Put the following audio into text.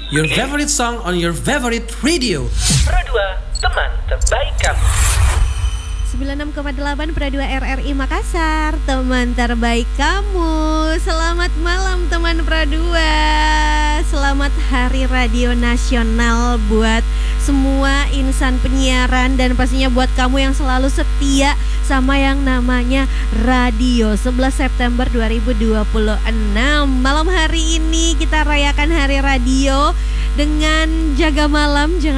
your favorite song on your favorite radio. Pro 2, teman terbaik kamu. 96,8 Pro 2 RRI Makassar, teman terbaik kamu. Selamat malam teman Pro 2. Selamat Hari Radio Nasional buat semua insan penyiaran dan pastinya buat kamu yang selalu setia sama yang namanya radio. 11 September 2026. Malam hari ini kita rayakan Hari Radio dengan jaga malam. Jangan